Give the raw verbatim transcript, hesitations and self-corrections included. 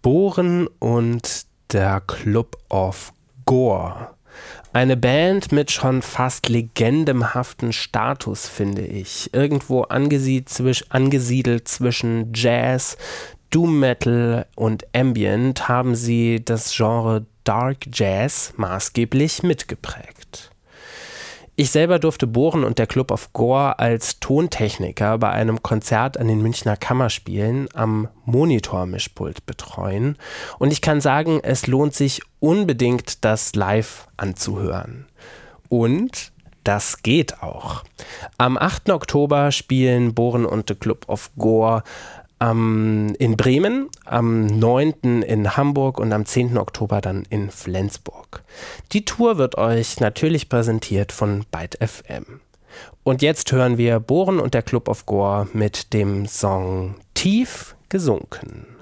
Bohren und der Club of Gore. Eine Band mit schon fast legendemhaften Status, finde ich. Irgendwo angesiedelt, zwisch, angesiedelt zwischen Jazz, Doom Metal und Ambient haben sie das Genre Dark Jazz maßgeblich mitgeprägt. Ich selber durfte Bohren und der Club of Gore als Tontechniker bei einem Konzert an den Münchner Kammerspielen am Monitor-Mischpult betreuen. Und ich kann sagen, es lohnt sich unbedingt, das live anzuhören. Und das geht auch. Am achten Oktober spielen Bohren und der Club of Gore ähm, in Bremen, am neunten in Hamburg und am zehnten Oktober dann in Flensburg. Die Tour wird euch natürlich präsentiert von Byte F M. Und jetzt hören wir Bohren und der Club of Gore mit dem Song Tief gesunken.